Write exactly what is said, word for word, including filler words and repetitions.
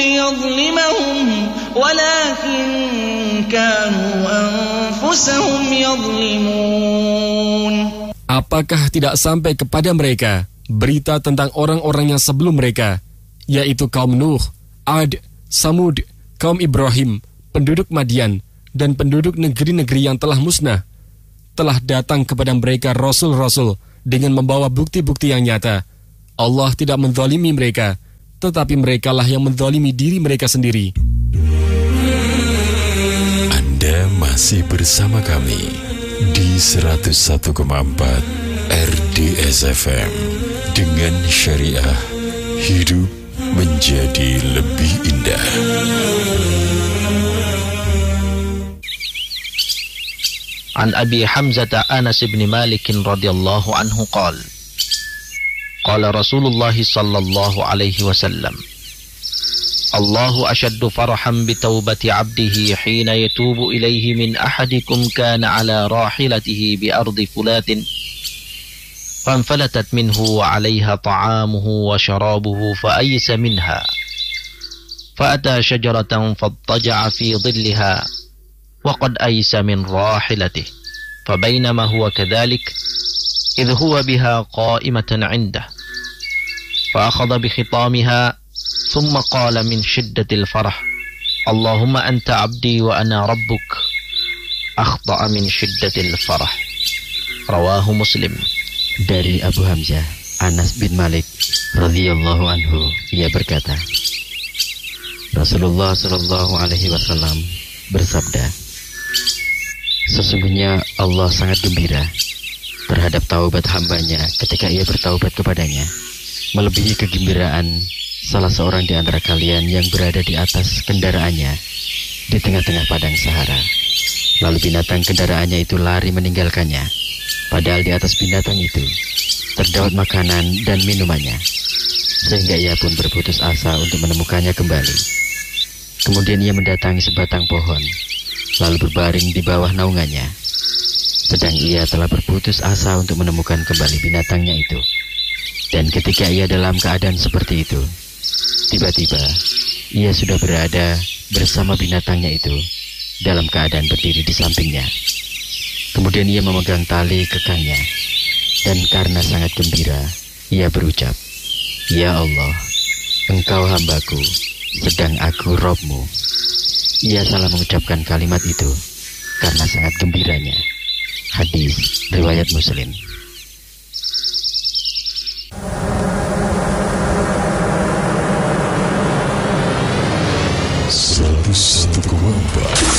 ليظلمهم ولكن كانوا أنفسهم يظلمون. Apakah tidak sampai kepada mereka berita tentang orang-orang yang sebelum mereka, yaitu kaum Nuh, Ad, Samud, kaum Ibrahim, penduduk Madian, dan penduduk negeri-negeri yang telah musnah? Telah datang kepada mereka rasul-rasul dengan membawa bukti-bukti yang nyata. Allah tidak menzalimi mereka, tetapi merekalah yang menzalimi diri mereka sendiri. Anda masih bersama kami di seratus satu koma empat R D S F M. Dengan syariah, hidup menjadi lebih indah. An Abi Hamzah Anas bin Malik radhiyallahu anhu qala qala Rasulullah sallallahu alaihi wasallam Allahu ashaddu farahan bi taubati 'abdihi hina yatubu ilayhi min ahadikum kana ala rahilatihi bi ardi fulatin fanfalatat minhu wa 'alayha ta'amuhu wa sharabuhu fa aysa minha fa ata shajaratan fattaja'a fi dhillaha وقد أيس من راحلته فبينما هو كذلك إذ هو بها قائمة عنده فأخذ بخطامها ثم قال من شدة الفرح اللهم أنت عبدي وأنا ربك أخطأ من شدة الفرح. رواه Muslim. Dari Abu Hamzah Anas bin Malik radhiyallahu anhu, ia berkata, Rasulullah sallallahu alaihi wasallam bersabda, sesungguhnya Allah sangat gembira terhadap taubat hambanya ketika ia bertaubat kepadanya, melebihi kegembiraan salah seorang di antara kalian yang berada di atas kendaraannya di tengah-tengah padang Sahara. Lalu binatang kendaraannya itu lari meninggalkannya, padahal di atas binatang itu terdapat makanan dan minumannya, sehingga ia pun berputus asa untuk menemukannya kembali. Kemudian ia mendatangi sebatang pohon, lalu berbaring di bawah naungannya, sedang ia telah berputus asa untuk menemukan kembali binatangnya itu. Dan ketika ia dalam keadaan seperti itu, tiba-tiba ia sudah berada bersama binatangnya itu dalam keadaan berdiri di sampingnya. Kemudian ia memegang tali kekangnya, dan karena sangat gembira, ia berucap, Ya Allah, Engkau hambaku, sedang aku Robmu. Ia salah mengucapkan kalimat itu karena sangat gembiranya. Hadis riwayat Muslim. seratus satu koma empat